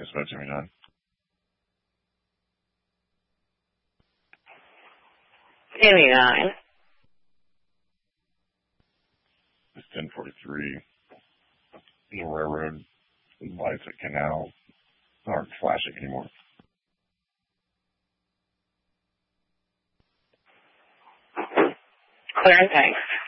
It's about Jimmy 9. Jimmy 9. It's 10:43. The railroad lights at Canal aren't flashing anymore. Clear and thanks.